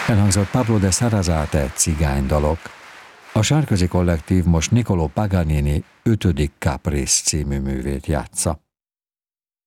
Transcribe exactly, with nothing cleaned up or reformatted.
Elhangzott Pablo de Sarasate cigánydalok. A Sárközi kollektív most Niccolò Paganini ötödik Caprice című művét játsza.